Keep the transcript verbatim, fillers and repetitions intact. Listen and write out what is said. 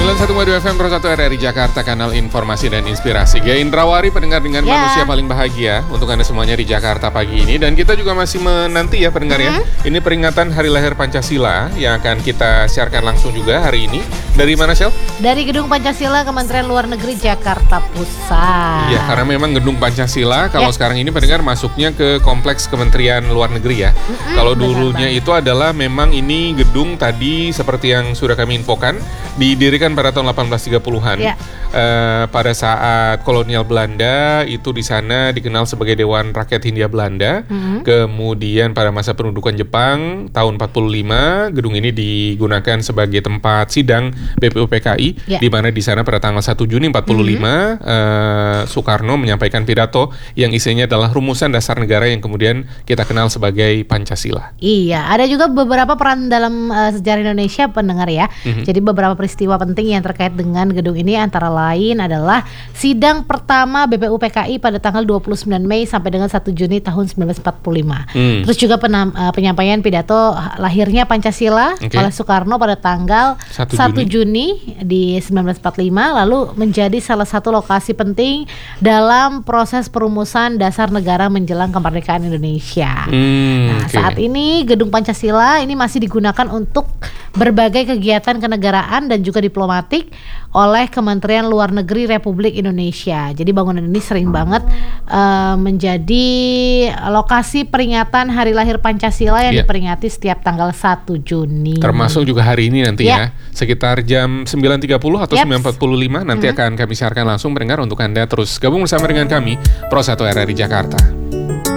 sembilan puluh satu koma dua F M Pro satu R R I Jakarta, kanal informasi dan inspirasi. Gaya Indrawari, pendengar dengan yeah. manusia paling bahagia untuk Anda semuanya di Jakarta pagi ini. Dan kita juga masih menanti ya pendengar mm-hmm. ya. Ini peringatan Hari Lahir Pancasila yang akan kita siarkan langsung juga hari ini. Dari mana, Sel? Dari Gedung Pancasila, Kementerian Luar Negeri Jakarta Pusat. Iya, karena memang Gedung Pancasila kalau yeah. sekarang ini pendengar masuknya ke kompleks Kementerian Luar Negeri ya. Mm-hmm, kalau dulunya itu adalah memang ini gedung tadi seperti yang sudah kami infokan, didirikan pada tahun delapan belas tiga puluhan. Yeah. Uh, pada saat kolonial Belanda itu di sana dikenal sebagai Dewan Rakyat Hindia Belanda. Mm-hmm. Kemudian pada masa pendudukan Jepang tahun empat puluh lima, gedung ini digunakan sebagai tempat sidang B P U P K I, yeah. di mana di sana pada tanggal satu Juni empat puluh lima mm-hmm. uh, Soekarno menyampaikan pidato yang isinya adalah rumusan dasar negara yang kemudian kita kenal sebagai Pancasila. Iya, ada juga beberapa peran dalam uh, sejarah Indonesia pendengar ya. Mm-hmm. Jadi beberapa peristiwa penting yang terkait dengan gedung ini antara lain adalah sidang pertama B P U P K I pada tanggal dua puluh sembilan Mei sampai dengan satu Juni tahun sembilan belas empat puluh lima. Mm. Terus juga penam, uh, penyampaian pidato lahirnya Pancasila okay. oleh Soekarno pada tanggal satu Juni di sembilan belas empat puluh lima, lalu menjadi salah satu lokasi penting dalam proses perumusan dasar negara menjelang kemerdekaan Indonesia. Mm, nah, okay. saat ini Gedung Pancasila ini masih digunakan untuk berbagai kegiatan kenegaraan dan juga diplomatik oleh Kementerian Luar Negeri Republik Indonesia. Jadi bangunan ini sering banget uh, menjadi lokasi peringatan Hari Lahir Pancasila yang yeah. diperingati setiap tanggal satu Juni. Termasuk juga hari ini nanti yeah. ya, sekitar jam sembilan tiga puluh atau yep. sembilan empat puluh lima nanti mm-hmm. akan kami siarkan langsung mendengar untuk Anda terus gabung bersama dengan kami Pro satu R R I Jakarta.